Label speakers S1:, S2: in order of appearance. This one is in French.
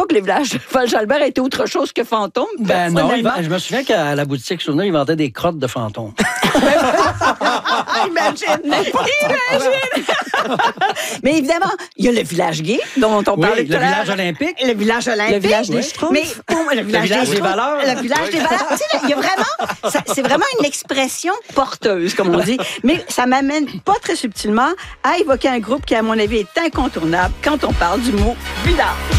S1: pas que les villages de Val-Jalbert étaient autre chose que fantômes.
S2: Ben non,
S1: personnellement.
S2: je me souviens qu'à la boutique Souvenir, ils vendaient des crottes de fantômes.
S1: Imagine! Mais évidemment, il y a le village gay dont on parlait
S2: Oui,
S1: tout à
S2: le
S1: l'heure.
S2: village olympique.
S1: Le village olympique.
S3: Le village des Schtroumpfs.
S1: Mais le village
S2: village des
S1: Schtroumpfs.
S2: valeurs.
S1: Le village des valeurs. Tu sais, il y a vraiment, c'est vraiment une expression porteuse, comme on dit. Mais ça m'amène pas très subtilement à évoquer un groupe qui, à mon avis, est incontournable quand on parle du mot village.